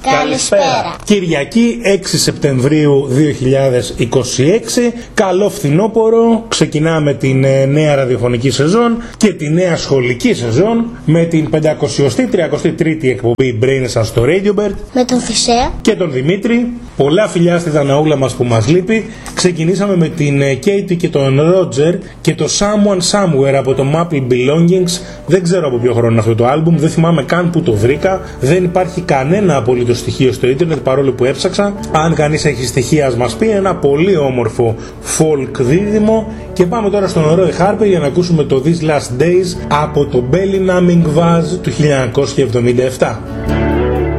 Καλησπέρα. Κυριακή 6 Σεπτεμβρίου 2026. Καλό φθινόπωρο. Ξεκινάμε την νέα ραδιοφωνική σεζόν και τη νέα σχολική σεζόν με την 533η εκπομπή Brain στο Radio Bird. Με τον Θησέα Και τον Δημήτρη. Πολλά φιλιά στη Δαναούλα μας που μας λείπει. Ξεκινήσαμε με την Katie και τον Roger και το Someone Somewhere από το Maple Belongings. Δεν ξέρω από ποιο χρόνο είναι αυτό το άλμπουμ, δεν θυμάμαι καν που το βρήκα. Δεν υπάρχει κανένα απολύτως στοιχείο στο ίντερνετ παρόλο που έψαξα. Αν κανείς έχει στοιχεία ας μας πει. Ένα πολύ όμορφο folk δίδυμο. Και πάμε τώρα στον Roy Harper για να ακούσουμε το These Last Days από το Belly Numbing Vaz του 1977.